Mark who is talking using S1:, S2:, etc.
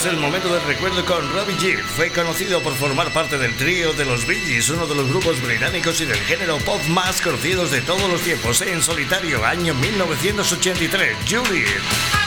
S1: es el momento del recuerdo con Robbie Gibb. Fue conocido por formar parte del trío de los Bee Gees, uno de los grupos británicos y del género pop más conocidos de todos los tiempos. En solitario, año 1983, Juliet.